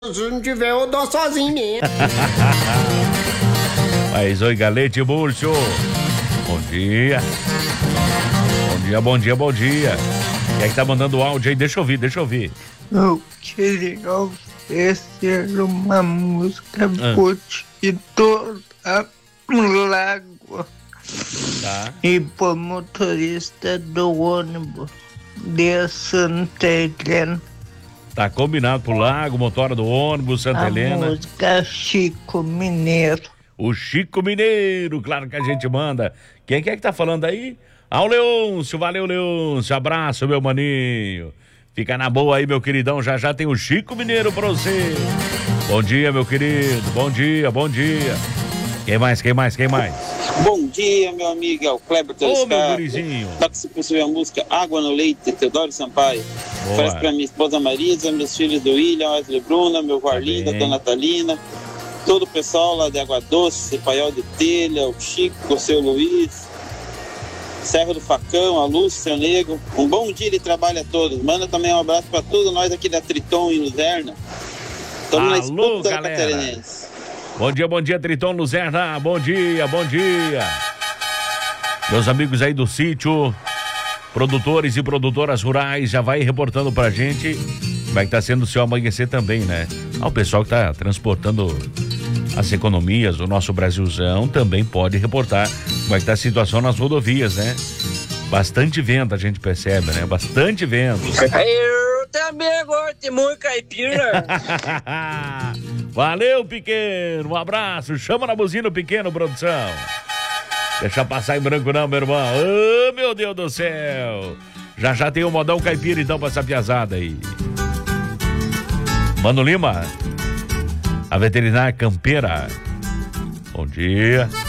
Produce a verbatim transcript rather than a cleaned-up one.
Se não tiver, eu dou sozinho mesmo. Mas oi, Galete Murcho. Bom dia. Bom dia, bom dia, bom dia. Quem é que tá mandando áudio aí? Deixa eu ouvir, deixa eu ouvir. Eu queria oferecer uma música Ah. Curtidor do Lago. Tá. E pro motorista do ônibus de Santa Helena. Tá combinado pro Lago, motora do ônibus, Santa A Helena. música Chico Mineiro. O Chico Mineiro, claro que a gente manda. Quem que é que tá falando aí? Ah, o Leôncio, valeu, Leôncio. Abraço, meu maninho. Fica na boa aí, meu queridão. Já já tem o Chico Mineiro pra você. Bom dia, meu querido. Bom dia, bom dia. Quem mais, quem mais, quem mais? Bom dia, meu amigo, é o Kleber Ô, meu Telescapa. gurizinho. Toque se possível a música Água no Leite, Teodoro Sampaio. Boa. Faz pra minha esposa Marisa, meus filhos do William, Wesley Bruna, meu Varlinda, bem. Dona Natalina, todo o pessoal lá de Água Doce, Paiol de Telha, o Chico, o seu Luiz, Serra do Facão, a Lúcia, seu Nego. Um bom dia de trabalho a todos. Manda também um abraço pra todos nós aqui da Triton em Luzerna. Estamos na Alô, escuta da galera. Catarinense. Bom dia, bom dia, Triton Luzerna. Bom dia, bom dia. Meus amigos aí do sítio, produtores e produtoras rurais, já vai reportando pra gente como é que tá sendo o seu amanhecer também, né? Ah, o pessoal que tá transportando as economias, o nosso Brasilzão, também pode reportar como é que tá a situação nas rodovias, né? Bastante vento a gente percebe, né? Bastante vento. Eu também gosto de muito caipira. Valeu, pequeno. Um abraço. Chama na buzina o pequeno, produção. Deixa passar em branco não, meu irmão. Ô, meu Deus do céu. Já já tem o modão caipira então pra essa piazada aí. Mano Lima, a veterinária campeira. Bom dia.